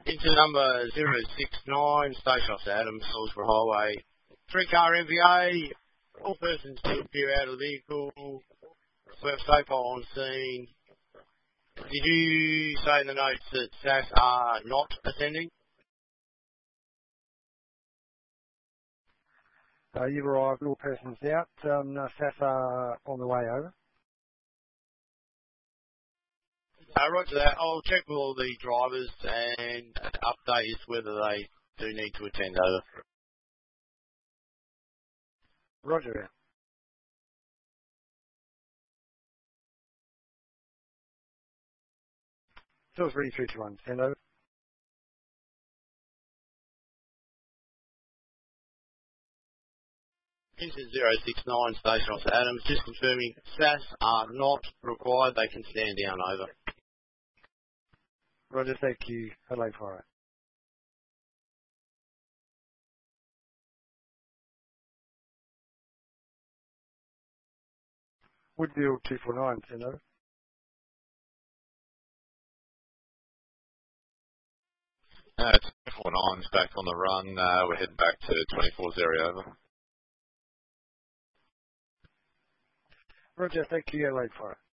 Into number 069, Station Officer Adams, Salisbury Highway. 3-car MVA. All persons to appear out of the vehicle. Swerve safe on scene. Did you say in the notes that SAS are not attending? You've arrived, all persons out. SAS are on the way over. Roger that. I'll check with all the drivers and update is whether they do need to attend over. Roger. Salisbury 321, stand over. Engine 069, Station Officer Adams, just confirming SAS are not required, they can stand down over. Roger, thank you. Adelaide Fire. Woodville 249, stand over. It's 249's back on the run. We're heading back to 24-0 over. Roger, thank you. Adelaide Fire.